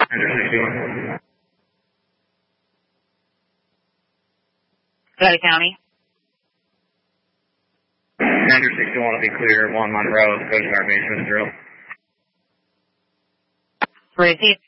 Under 61. Nevada County. Under 61 will be clear. 1 Monroe, Coast Guard Base, drill. Repeat.